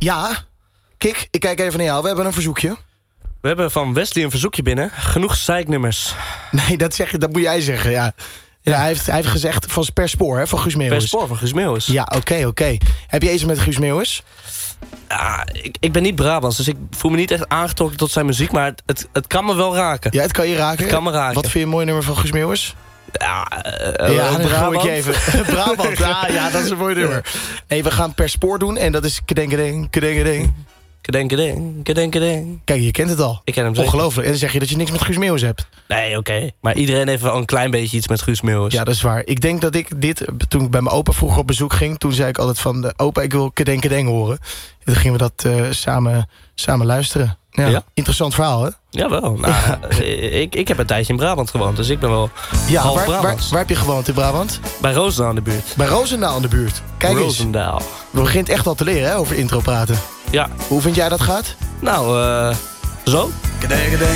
Ja, Kik, ik kijk even naar jou. We hebben een verzoekje. We hebben van Wesley een verzoekje binnen. Genoeg zeiknummers. Nee, dat moet jij zeggen, ja. Ja, hij heeft gezegd van per spoor, hè, van Guus Meeuwis. Per spoor van Guus Meeuwis. Ja, oké. Heb je iets met Guus Meeuwis? Ja, ik ben niet Brabants, dus ik voel me niet echt aangetrokken tot zijn muziek. Maar het kan me wel raken. Ja, het kan je raken. Het kan me raken. Wat vind je een mooi nummer van Guus Meeuwis? Ja, dan gooi ik je Brabant. even. Brabant, ja, dat is een mooi nummer. Nee, we gaan per spoor doen en dat is kedenkedeng. Kedeng. Kijk, je kent het al. Ik ken hem zeker. Ongelooflijk. En dan zeg je dat je niks met Guus Meeuwis hebt. Nee, oké. Maar iedereen heeft wel een klein beetje iets met Guus Meeuwis. Ja, dat is waar. Ik denk dat ik dit, toen ik bij mijn opa vroeger op bezoek ging... toen zei ik altijd van, opa, ik wil kedeng horen. En toen gingen we dat samen luisteren. Ja. Interessant verhaal, hè? Jawel. Nou, ik heb een tijdje in Brabant gewoond, dus ik ben wel half Brabants. Waar heb je gewoond in Brabant? Bij Roosendaal in de buurt. Bij Roosendaal in de buurt. Kijk Roosendaal. eens. We beginnen echt al te leren, hè, over intro praten. Ja. Hoe vind jij dat gaat? Nou, zo.